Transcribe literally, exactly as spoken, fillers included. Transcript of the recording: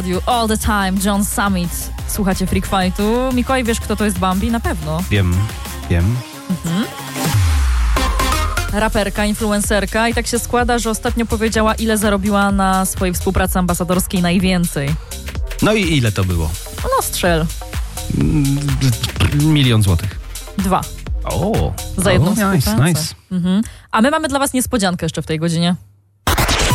You all the time, John Summit. Słuchacie Freak Fightu. Mikołaj, wiesz, kto to jest Bambi? Na pewno. Wiem, wiem. Mhm. Raperka, influencerka i tak się składa, że ostatnio powiedziała, ile zarobiła na swojej współpracy ambasadorskiej najwięcej. No i ile to było? No strzel. Milion złotych. Dwa. O, za jedną o, nice, współpracę. nice. Mhm. A my mamy dla was niespodziankę jeszcze w tej godzinie.